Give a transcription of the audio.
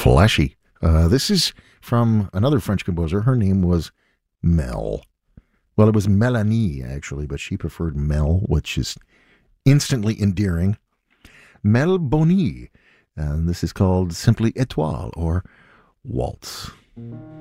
Flashy. This is from another French composer. Her name was Mel. Well, it was Melanie, actually, but she preferred Mel, which is instantly endearing. Mel Boni. And this is called simply Étoile or Waltz.